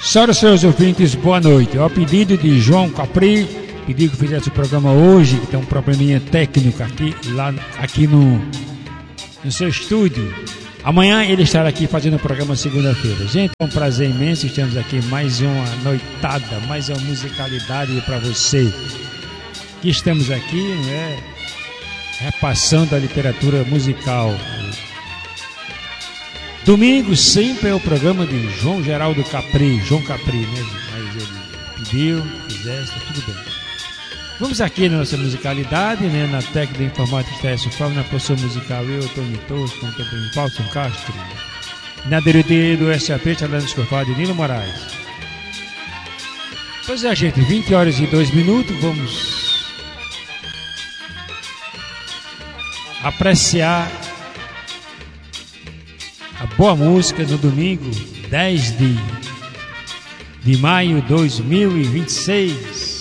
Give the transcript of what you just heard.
Senhoras e senhores ouvintes, boa noite. Ao pedido de João Capri, pediu que fizesse o programa hoje, que tem um probleminha técnico aqui no seu estúdio. Amanhã ele estará aqui fazendo o programa segunda-feira. Gente, é um prazer imenso. Estamos aqui mais uma noitada, mais uma musicalidade para você. Que estamos aqui, né, repassando a literatura musical. Domingo sempre é o programa de João Geraldo Capri, João Capri, né? Mas ele pediu, fizesse, tá tudo bem. Vamos aqui na nossa musicalidade, né? Na técnica de informática Estécio Fábio, na produção musical eu, Tony Tosco, com o tempo de Paulo Castro. Na DRD do SAP, Charlando Escofado e Nilo Moraes. Pois é, gente, 20 horas e 2 minutos, vamos apreciar a boa música no domingo 10 de maio de 2026.